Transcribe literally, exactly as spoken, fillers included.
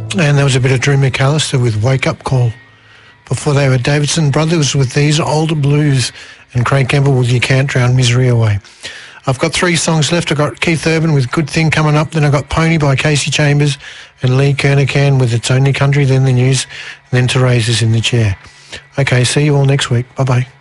And there was a bit of Drew McAllister with Wake Up Call. Before they were Davidson Brothers with These Older Blues and Craig Campbell with You Can't Drown Misery Away. I've got three songs left. I've got Keith Urban with Good Thing coming up. Then I've got Pony by Casey Chambers and Lee Kernican with It's Only Country, then the news, and then Teresa's in the Chair. Okay, see you all next week. Bye-bye.